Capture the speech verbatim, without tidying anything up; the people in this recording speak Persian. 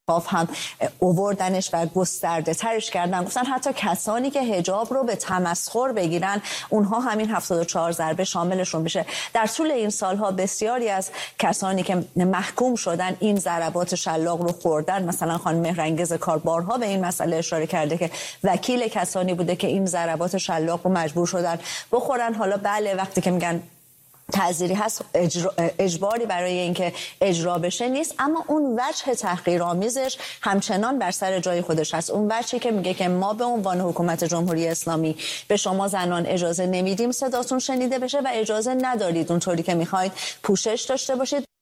انتخاب هم اووردنش و گسترده ترش کردن. گفتن حتی کسانی که حجاب رو به تمسخر بگیرن اونها همین هفتاد و چهار ضربه شاملشون بشه. در طول این سالها بسیاری از کسانی که محکوم شدن این ضربات شلاق رو خوردن. مثلا خانم مهرانگیز کار بارها به این مسئله اشاره کرده که وکیل کسانی بوده که این ضربات شلاق رو مجبور شدن بخورن. حالا بله وقتی که میگن تعزیری هست اجرا، اجباری برای اینکه اجرا بشه نیست، اما اون وجه تحقیرآمیزش همچنان بر سر جای خودش هست. اون وجهی که میگه که ما به عنوان حکومت جمهوری اسلامی به شما زنان اجازه نمیدیم صداتون شنیده بشه و اجازه ندارید اونطوری که میخواید پوشش داشته باشید.